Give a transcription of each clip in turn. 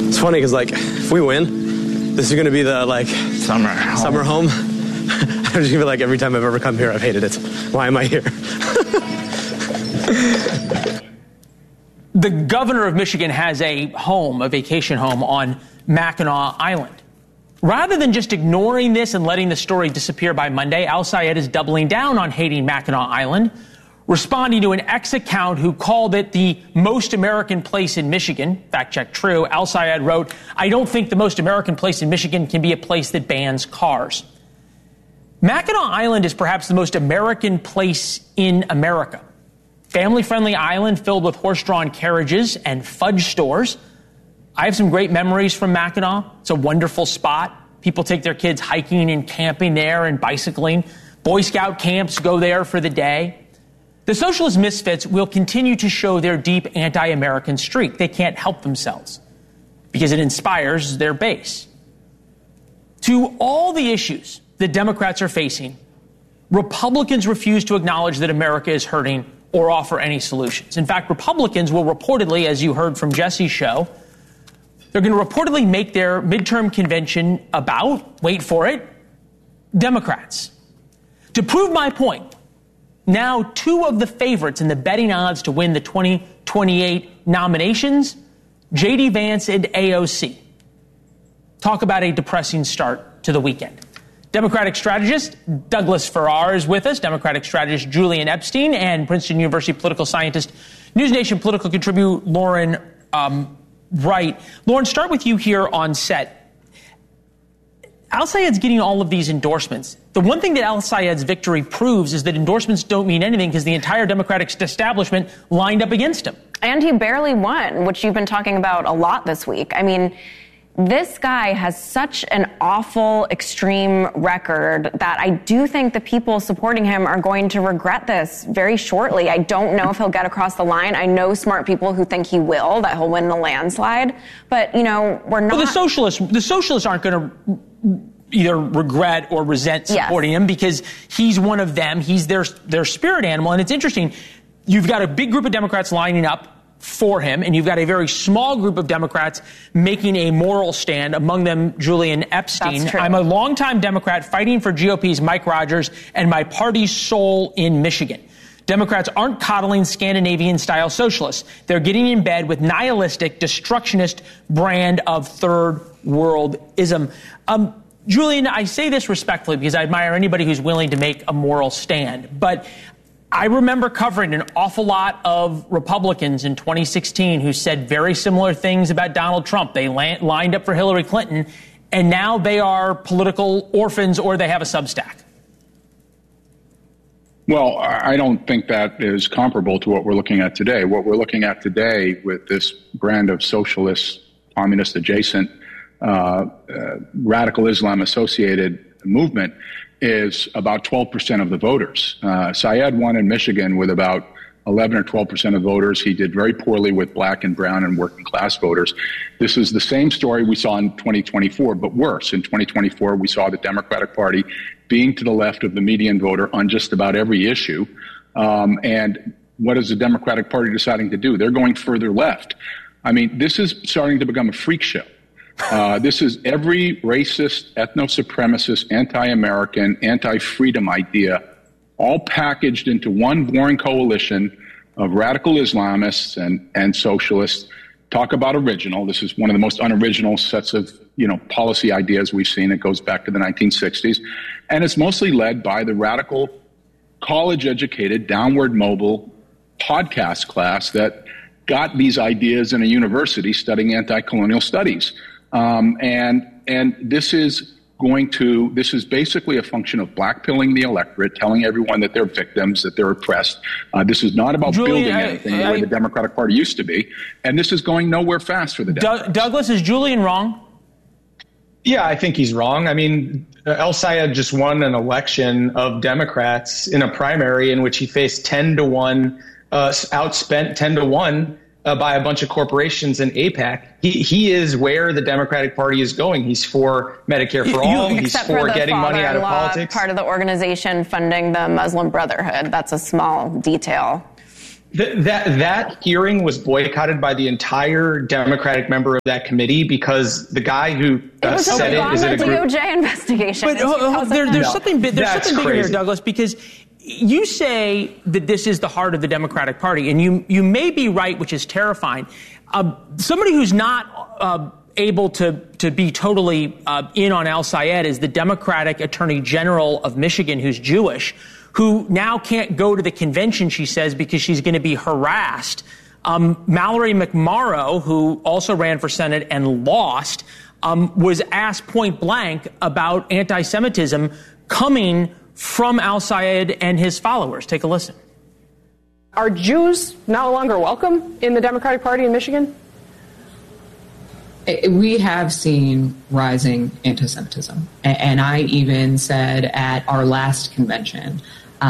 It's funny because, like, if we win, this is going to be the, like, summer home. I'm just going to be like, every time I've ever come here, I've hated it. Why am I here? The governor of Michigan has a vacation home on Mackinac Island. Rather than just ignoring this and letting the story disappear by Monday, Al-Sayed is doubling down on hating Mackinac Island, responding to an X account who called it the most American place in Michigan. Fact check true. Al-Sayed wrote, "I don't think the most American place in Michigan can be a place that bans cars." Mackinac Island is perhaps the most American place in America. Family-friendly island filled with horse-drawn carriages and fudge stores. I have some great memories from Mackinac. It's a wonderful spot. People take their kids hiking and camping there and bicycling. Boy Scout camps go there for the day. The socialist misfits will continue to show their deep anti-American streak. They can't help themselves because it inspires their base. To all the issues that Democrats are facing, Republicans refuse to acknowledge that America is hurting or offer any solutions. In fact, Republicans will reportedly, as you heard from Jesse's show, they're going to reportedly make their midterm convention about, wait for it, Democrats. To prove my point, now two of the favorites in the betting odds to win the 2028 nominations, J.D. Vance and AOC. Talk about a depressing start to the weekend. Democratic strategist Douglas Farrar is with us, Democratic strategist Julian Epstein, and Princeton University political scientist, News Nation political contributor Lauren Wright. Lauren, start with you here on set. Al-Sayed's getting all of these endorsements. The one thing that Al-Sayed's victory proves is that endorsements don't mean anything because the entire Democratic establishment lined up against him. And he barely won, which you've been talking about a lot this week. I mean, this guy has such an awful, extreme record that I do think the people supporting him are going to regret this very shortly. I don't know if he'll get across the line. I know smart people who think he will, that he'll win the landslide. But, you know, we're not... Well, the socialists aren't going to either regret or resent supporting him because he's one of them. He's their spirit animal. And it's interesting. You've got a big group of Democrats lining up for him, and you've got a very small group of Democrats making a moral stand, among them Julian Epstein. That's true. I'm a longtime Democrat fighting for GOP's Mike Rogers and my party's soul in Michigan. Democrats aren't coddling Scandinavian-style socialists. They're getting in bed with nihilistic, destructionist brand of third worldism. Julian, I say this respectfully because I admire anybody who's willing to make a moral stand, but I remember covering an awful lot of Republicans in 2016 who said very similar things about Donald Trump. They lined up for Hillary Clinton, and now they are political orphans or they have a Substack. Well, I don't think that is comparable to what we're looking at today. What we're looking at today with this brand of socialist, communist adjacent, radical Islam associated movement is about 12% of the voters. Sayed won in Michigan with about 11 or 12% of voters. He did very poorly with black and brown and working class voters. This is the same story we saw in 2024, but worse. In 2024, we saw the Democratic Party being to the left of the median voter on just about every issue. And what is the Democratic Party deciding to do? They're going further left. I mean, this is starting to become a freak show. This is every racist, ethno-supremacist, anti-American, anti-freedom idea all packaged into one boring coalition of radical Islamists and socialists. Talk about original. This is one of the most unoriginal sets of, policy ideas we've seen. It goes back to the 1960s. And it's mostly led by the radical, college-educated, downward mobile podcast class that got these ideas in a university studying anti-colonial studies. And this is basically a function of blackpilling the electorate, telling everyone that they're victims, that they're oppressed. This is not about building anything the way the Democratic Party used to be. And this is going nowhere fast for the Democrats. Douglas, is Julian wrong? Yeah, I think he's wrong. I mean, Al-Sayed just won an election of Democrats in a primary in which he faced 10-1, outspent 10-1. By a bunch of corporations in AIPAC. He is where the Democratic Party is going. He's for Medicare for all. He's for getting money out of politics. Part of the organization funding the Muslim Brotherhood. That's a small detail. That hearing was boycotted by the entire Democratic member of that committee because the guy who said it is in a group. DOJ investigation. But there's something bigger here, Douglas, because you say that this is the heart of the Democratic Party, and you may be right, which is terrifying. Somebody who's not able to be totally in on Al-Sayed is the Democratic Attorney General of Michigan, who's Jewish, who now can't go to the convention, she says, because she's going to be harassed. Mallory McMorrow, who also ran for Senate and lost, was asked point blank about anti-Semitism coming from Al-Sayed and his followers. Take a listen. Are Jews no longer welcome in the Democratic Party in Michigan? We have seen rising anti-Semitism. And I even said at our last convention,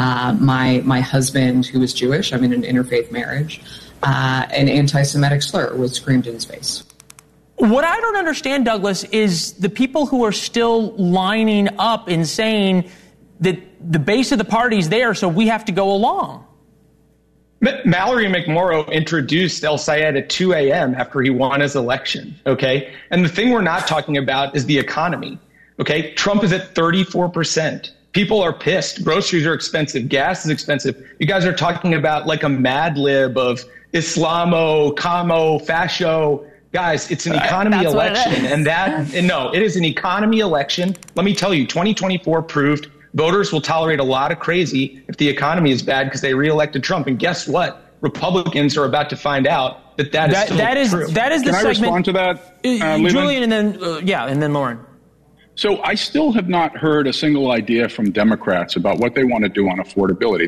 my husband, who is Jewish, I'm in an interfaith marriage, an anti-Semitic slur was screamed in his face. What I don't understand, Douglas, is the people who are still lining up and saying that the base of the party's there, so we have to go along. Mallory McMorrow introduced El-Sayed at 2 a.m. after he won his election, okay? And the thing we're not talking about is the economy, okay? Trump is at 34%. People are pissed. Groceries are expensive. Gas is expensive. You guys are talking about like a Mad Lib of Islamo, Camo, Fascio. Guys, it's an economy election. It is an economy election. Let me tell you, 2024 proved voters will tolerate a lot of crazy if the economy is bad because they reelected Trump. And guess what? Republicans are about to find out that is true. That is the Can segment. I respond to that, Julian, and then Lauren. So I still have not heard a single idea from Democrats about what they want to do on affordability.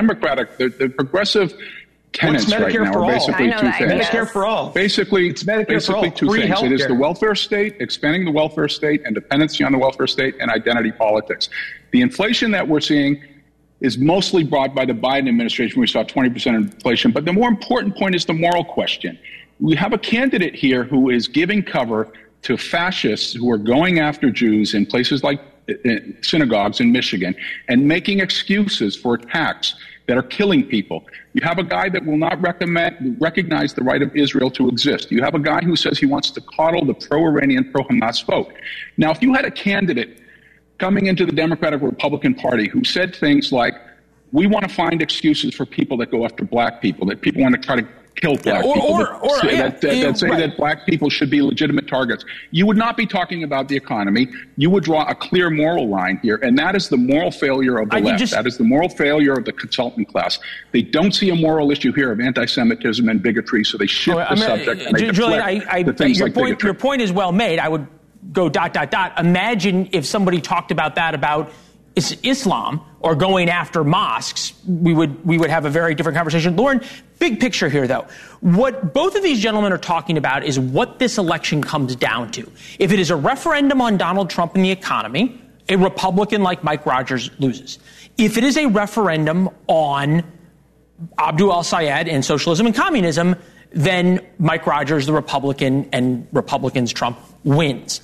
The progressive tenets right now are basically two things. Medicare for all. Basically, it's basically two things. It is the welfare state, expanding the welfare state and dependency on the welfare state, and identity politics. The inflation that we're seeing is mostly brought by the Biden administration. We saw 20% inflation. But the more important point is the moral question. We have a candidate here who is giving cover to fascists who are going after Jews in places like synagogues in Michigan and making excuses for attacks that are killing people. You have a guy that will not recognize the right of Israel to exist. You have a guy who says he wants to coddle the pro-Iranian, pro-Hamas vote. Now, if you had a candidate coming into the Democratic Republican Party who said things like, we want to find excuses for people that go after black people, that people want to try to kill black people, that say that black people should be legitimate targets. You would not be talking about the economy. You would draw a clear moral line here, and that is the moral failure of the left. That is the moral failure of the consultant class. They don't see a moral issue here of anti-Semitism and bigotry, so they shift the subject and they deflect to things like bigotry. Your point is well made. I would go ... Imagine if somebody talked about that about Islam or going after mosques, we would have a very different conversation. Lauren, big picture here, though. What both of these gentlemen are talking about is what this election comes down to. If it is a referendum on Donald Trump and the economy, a Republican like Mike Rogers loses. If it is a referendum on Abdul al-Sayed and socialism and communism, then Mike Rogers, the Republican, and Republicans Trump wins.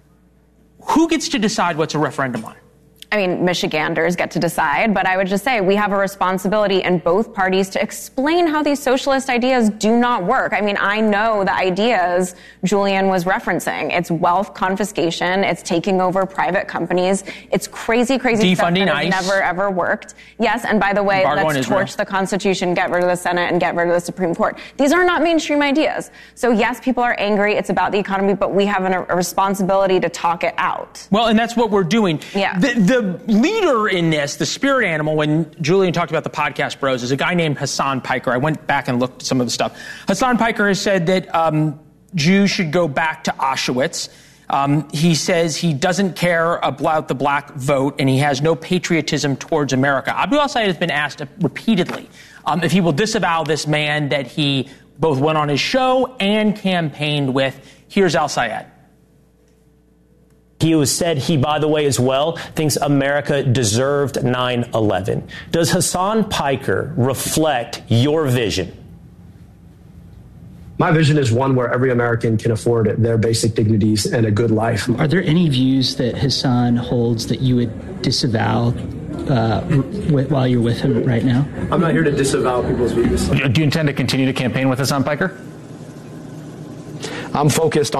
Who gets to decide what's a referendum on? I mean, Michiganders get to decide, but I would just say we have a responsibility in both parties to explain how these socialist ideas do not work. I mean, I know the ideas Julian was referencing. It's wealth confiscation. It's taking over private companies. It's crazy defunding stuff that ICE. has never, ever worked. Yes, and by the way, let's torch the Constitution, get rid of the Senate, and get rid of the Supreme Court. These are not mainstream ideas. So yes, people are angry. It's about the economy, but we have a responsibility to talk it out. Well, and that's what we're doing. Yeah. The leader in this, the spirit animal, when Julian talked about the podcast bros, is a guy named Hassan Piker. I went back and looked at some of the stuff. Hassan Piker has said that Jews should go back to Auschwitz. He says he doesn't care about the black vote, and he has no patriotism towards America. Abdul al-Sayed has been asked repeatedly if he will disavow this man that he both went on his show and campaigned with. Here's al-Sayed. He has said he, by the way, as well, thinks America deserved 9/11. Does Hassan Piker reflect your vision? My vision is one where every American can afford their basic dignities and a good life. Are there any views that Hassan holds that you would disavow while you're with him right now? I'm not here to disavow people's views. Do you intend to continue to campaign with Hasan Piker? I'm focused on